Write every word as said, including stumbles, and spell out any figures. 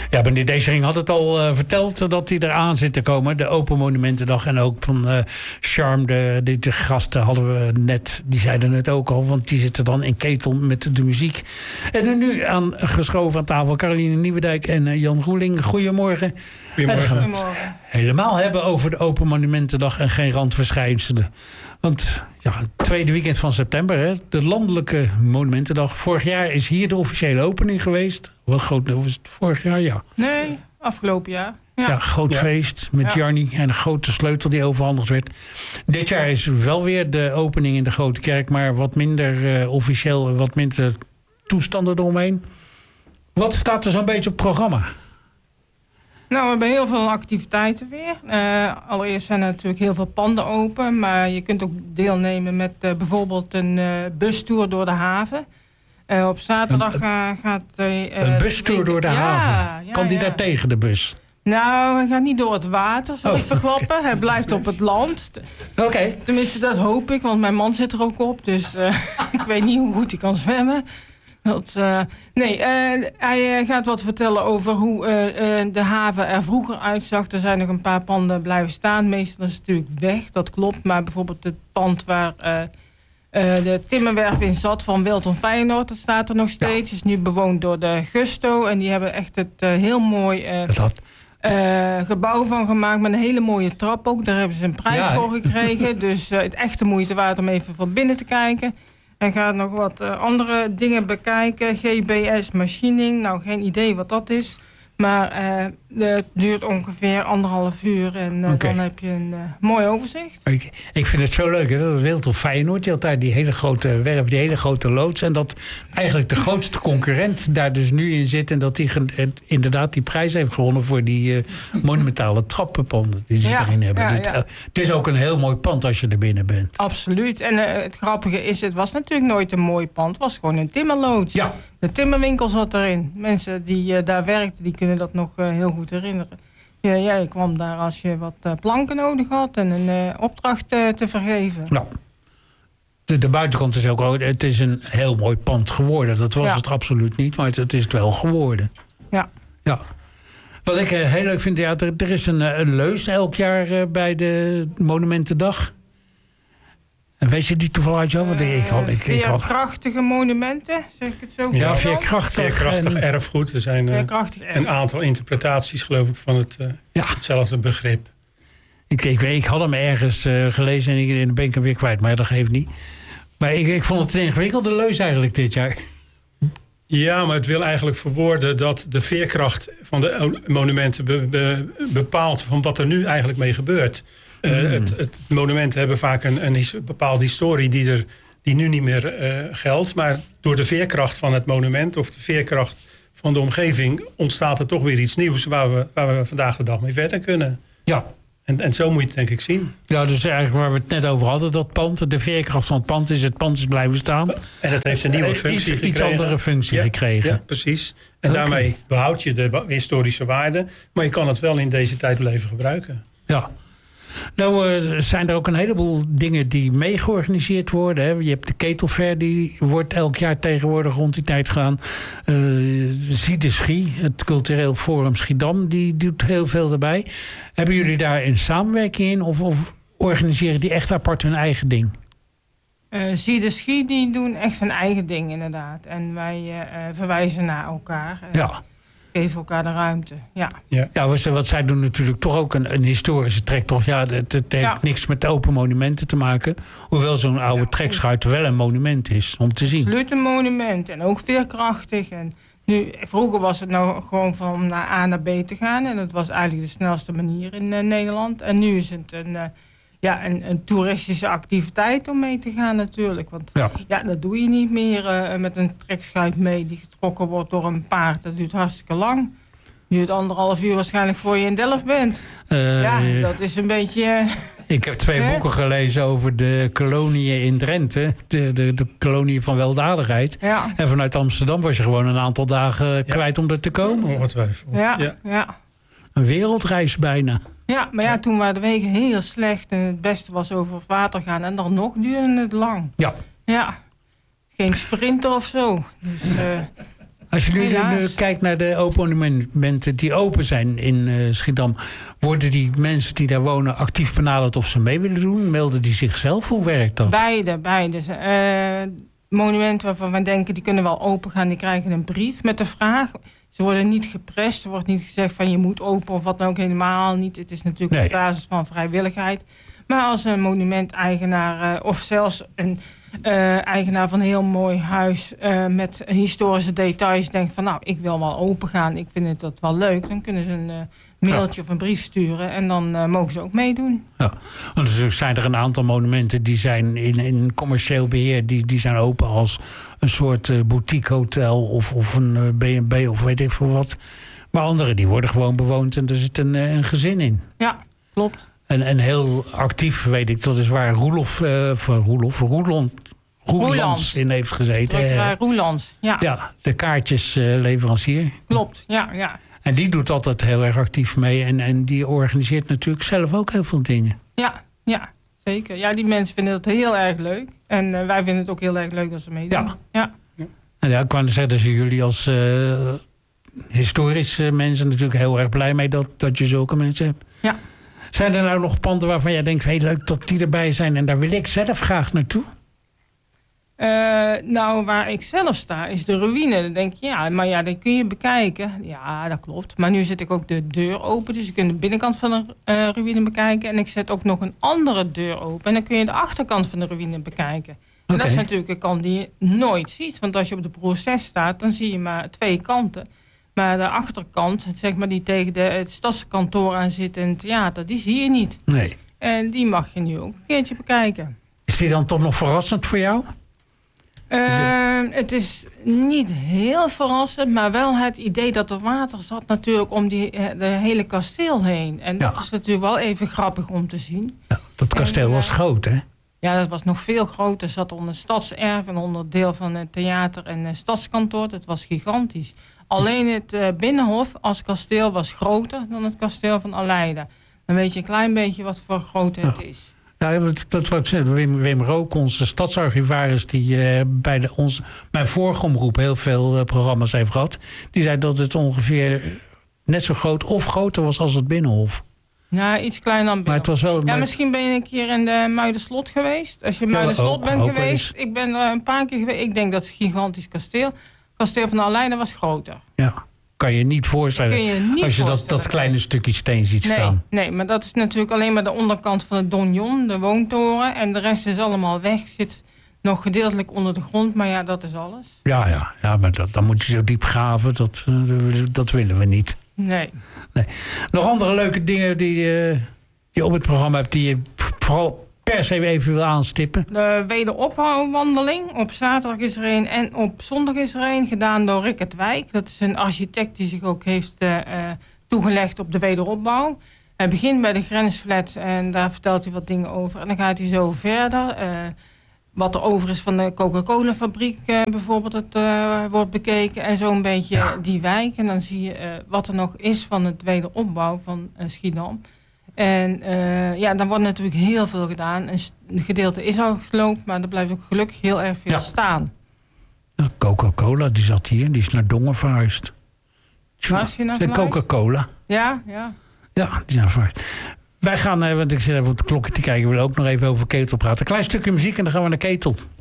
Ja, meneer Deesering had het al uh, verteld dat hij eraan zit te komen. De Open Monumentendag en ook van uh, Charm, de, de, de gasten hadden we net, die zeiden het ook al, want die zitten dan in ketel met de muziek. En nu aan geschoven aan tafel Caroline Nieuwendijk en uh, Jan Roeling. Goedemorgen. Goedemorgen. En dan gaan we het helemaal hebben over de Open Monumentendag en geen randverschijnselen. Want ja, het tweede weekend van september, hè, de landelijke Monumentendag. Vorig jaar is hier de officiële opening geweest. Wat groot was het vorig jaar? Ja. Nee, afgelopen jaar. Ja, ja groot ja. feest met ja. Jarny en een grote sleutel die overhandigd werd. Dit jaar is wel weer de opening in de Grote Kerk, maar wat minder uh, officieel, wat minder toestanden eromheen. Wat staat er zo'n beetje op het programma? Nou, we hebben heel veel activiteiten weer. Uh, allereerst zijn er natuurlijk heel veel panden open, maar je kunt ook deelnemen met uh, bijvoorbeeld een uh, bustour door de haven. Uh, op zaterdag uh, gaat... Uh, een bustour door de ja, haven? Ja, kan die ja. daar tegen de bus? Nou, hij gaat niet door het water, zal oh, ik verklappen. Okay. Hij blijft op het land. Oké. Okay. Tenminste, dat hoop ik, want mijn man zit er ook op. Dus uh, ik weet niet hoe goed hij kan zwemmen. Dat, uh, nee, uh, hij gaat wat vertellen over hoe uh, uh, de haven er vroeger uitzag. Er zijn nog een paar panden blijven staan. Meestal is het natuurlijk weg, dat klopt. Maar bijvoorbeeld het pand waar uh, uh, de timmerwerf in zat van Wilton Feyenoord, dat staat er nog steeds. Ja. Is nu bewoond door de Gusto. En die hebben echt het uh, heel mooi uh, uh, gebouw van gemaakt. Met een hele mooie trap ook. Daar hebben ze een prijs ja, voor gekregen. Dus uh, het echte moeite waard om even van binnen te kijken. En gaat nog wat uh, andere dingen bekijken. G B S machining. Nou, geen idee wat dat is. Maar uh, het duurt ongeveer anderhalf uur. En uh, okay. dan heb je een uh, mooi overzicht. Ik, ik vind het zo leuk. Hè? Dat Wilton Feyenoord. Die had daar die hele grote werf, die hele grote loods. En dat eigenlijk de grootste concurrent daar dus nu in zit. En dat die inderdaad die prijs heeft gewonnen voor die uh, monumentale trappenpanden die ze ja, erin hebben. Ja, ja. Het is ook een heel mooi pand als je er binnen bent. Absoluut. En uh, het grappige is, het was natuurlijk nooit een mooi pand. Het was gewoon een timmerloods. Ja. De timmerwinkel zat erin. Mensen die uh, daar werkten, die kunnen dat nog uh, heel goed herinneren. Ja, jij kwam daar als je wat uh, planken nodig had en een uh, opdracht uh, te vergeven. Nou, de, de buitenkant is ook... Het is een heel mooi pand geworden. Dat was ja. het absoluut niet, maar het, het is het wel geworden. Ja. Ja. Wat ik uh, heel leuk vind, ja, er, er is een, een leus elk jaar uh, bij de Monumentendag. En weet je die toevallig uit jou? Want ik, ik, ik, ik, veerkrachtige monumenten, zeg ik het zo? Ja, veerkrachtig, veerkrachtig en, erfgoed. Er zijn uh, een aantal interpretaties, geloof ik, van het, uh, ja. hetzelfde begrip. Ik, ik, ik had hem ergens uh, gelezen en ik, dan ben ik hem weer kwijt, maar dat geeft niet. Maar ik, ik vond het een ingewikkelde leus eigenlijk dit jaar. Ja, maar het wil eigenlijk verwoorden dat de veerkracht van de monumenten be, be, bepaalt van wat er nu eigenlijk mee gebeurt. Uh, mm. het, het monumenten hebben vaak een, een his, bepaalde historie die, er, die nu niet meer uh, geldt. Maar door de veerkracht van het monument of de veerkracht van de omgeving ontstaat er toch weer iets nieuws waar we, waar we vandaag de dag mee verder kunnen. Ja. En, en zo moet je het denk ik zien. Ja, dus eigenlijk waar we het net over hadden, dat pand, de veerkracht van het pand is, het pand is blijven staan. En het heeft een nieuwe functie iets, gekregen. Iets andere functie ja, gekregen. Ja, precies. En okay. daarmee behoud je de historische waarde, maar je kan het wel in deze tijd blijven gebruiken. Ja. Nou uh, zijn er ook een heleboel dingen die mee georganiseerd worden. Hè. Je hebt de Ketelfair, die wordt elk jaar tegenwoordig rond die tijd gaan. Uh, Ziede Schie, het cultureel forum Schiedam, die doet heel veel erbij. Hebben jullie daar een samenwerking in? Of, of organiseren die echt apart hun eigen ding? Uh, Ziede Schie, die doen echt hun eigen ding inderdaad. En wij uh, verwijzen naar elkaar. Uh, ja. Geven elkaar de ruimte, ja. Ja, ja wat, wat zij doen natuurlijk toch ook een, een historische trektocht. Ja, het, het heeft ja. niks met open monumenten te maken. Hoewel zo'n oude ja. trekschuit wel een monument is om te zien. Absoluut een monument en ook veerkrachtig. En nu, vroeger was het nou gewoon van om naar A naar B te gaan. En dat was eigenlijk de snelste manier in uh, Nederland. En nu is het een... Uh, Ja, een, een toeristische activiteit om mee te gaan natuurlijk. Want ja, ja dat doe je niet meer uh, met een trekschuit mee die getrokken wordt door een paard. Dat duurt hartstikke lang. Duurt anderhalf uur waarschijnlijk voor je in Delft bent. Uh, ja, dat is een beetje... Uh, ik heb twee hè? boeken gelezen over de koloniën in Drenthe. De, de, de koloniën van weldadigheid. Ja. En vanuit Amsterdam was je gewoon een aantal dagen ja. kwijt om er te komen. Ongetwijfeld. Ja, ja. ja. Een wereldreis bijna. Ja, maar ja, toen waren de wegen heel slecht. En het beste was over het water gaan. En dan nog duurde het lang. Ja. Ja. Geen sprinter of zo. Dus, uh, Als je nu, Helaas. nu kijkt naar de open monumenten die open zijn in uh, Schiedam, worden die mensen die daar wonen actief benaderd of ze mee willen doen? Melden die zichzelf? Hoe werkt dat? Beide, beide. Uh, monumenten waarvan we denken die kunnen wel open gaan, die krijgen een brief met de vraag. Ze worden niet geprest, er wordt niet gezegd van je moet open of wat dan ook, helemaal niet. Het is natuurlijk nee. op basis van vrijwilligheid. Maar als een monumenteigenaar uh, of zelfs een uh, eigenaar van een heel mooi huis uh, met historische details denkt van nou, ik wil wel open gaan, ik vind het dat wel leuk, dan kunnen ze een uh, mailtje ja. of een brief sturen en dan uh, mogen ze ook meedoen. Ja, want er zijn er een aantal monumenten die zijn in, in commercieel beheer, die, die zijn open als een soort uh, boutique hotel of, of een uh, B en B of weet ik veel wat. Maar andere die worden gewoon bewoond en er zit een, uh, een gezin in. Ja, klopt. En, en heel actief, weet ik, dat is waar Roelof, uh, van Roelof, Roeland, Roelands in heeft gezeten. Waar Roelands, ja. Ja, de kaartjesleverancier. Uh, Klopt, ja, ja. En die doet altijd heel erg actief mee. En, en die organiseert natuurlijk zelf ook heel veel dingen. Ja, ja, zeker. Ja, die mensen vinden het heel erg leuk. En uh, wij vinden het ook heel erg leuk dat ze meedoen. Ja. Ja. Ja. En ja, ik wou zeggen, dat jullie als uh, historische mensen natuurlijk heel erg blij mee dat, dat je zulke mensen hebt. Ja. Zijn er nou nog panden waarvan jij denkt, heel leuk dat die erbij zijn en daar wil ik zelf graag naartoe? Uh, nou, waar ik zelf sta is de ruïne. Dan denk je, ja, maar ja, die kun je bekijken. Ja, dat klopt. Maar nu zet ik ook de deur open, dus je kunt de binnenkant van de uh, ruïne bekijken. En ik zet ook nog een andere deur open. En dan kun je de achterkant van de ruïne bekijken. En okay. dat is natuurlijk een kant die je nooit ziet. Want als je op de proces staat, dan zie je maar twee kanten. Maar de achterkant, zeg maar die tegen de, het stadskantoor aan zit en het theater, die zie je niet. Nee. En die mag je nu ook een keertje bekijken. Is die dan toch nog verrassend voor jou? Uh, het is niet heel verrassend, maar wel het idee dat er water zat natuurlijk om die, de hele kasteel heen. En dat ja. is natuurlijk wel even grappig om te zien. Ja, dat kasteel en, was uh, groot, hè? Ja, dat was nog veel groter. Het zat onder stadserf en onder deel van het theater en het stadskantoor. Dat was gigantisch. Alleen het uh, Binnenhof als kasteel was groter dan het kasteel van Aleida. Dan weet je een klein beetje wat voor grootte het ja. is. Ja, dat, dat wat ik zei. Wim, Wim Rook, onze stadsarchivaris, die uh, bij de, ons, mijn vorige omroep heel veel uh, programma's heeft gehad. Die zei dat het ongeveer net zo groot of groter was als het Binnenhof. Ja, iets kleiner dan Binnenhof. Maar het was wel, ja, maar... misschien ben je een keer in de Muiderslot geweest. Als je in Muiderslot ja, bent geweest. Ik ben er een paar keer geweest. Ik denk dat het een gigantisch kasteel. Kasteel van Aleida was groter. Ja, kan je niet voorstellen. Kun je niet als je dat, dat kleine stukje steen ziet nee, staan. Nee, maar dat is natuurlijk alleen maar de onderkant van het donjon, de woontoren. En de rest is allemaal weg. Zit nog gedeeltelijk onder de grond, maar ja, dat is alles. Ja, ja, ja maar dat, dan moet je zo diep graven. Dat, uh, dat willen we niet. Nee. nee. Nog andere leuke dingen die uh, je op het programma hebt, die je vooral per se even wil aanstippen? De wederopbouwwandeling. Op zaterdag is er een en op zondag is er een. Gedaan door Rickert Wijk. Dat is een architect die zich ook heeft uh, toegelegd op de wederopbouw. Hij begint bij de grensflat en daar vertelt hij wat dingen over. En dan gaat hij zo verder. Uh, wat er over is van de Coca-Cola fabriek uh, bijvoorbeeld. Het uh, wordt bekeken. En zo'n beetje ja. die wijk. En dan zie je uh, wat er nog is van het wederopbouw van uh, Schiedam. En uh, ja, dan wordt natuurlijk heel veel gedaan. Een gedeelte is al gesloopt, maar er blijft ook gelukkig heel erg veel ja. staan. Coca-Cola, die zat hier, die is naar Dongen verhuisd. Waar is je naar verhuisd? Coca-Cola. Ja, ja. Ja, die is naar verhuisd. Wij gaan, want ik zit even op de klokje te kijken, we willen ook nog even over Ketel praten. Een klein stukje muziek en dan gaan we naar Ketel.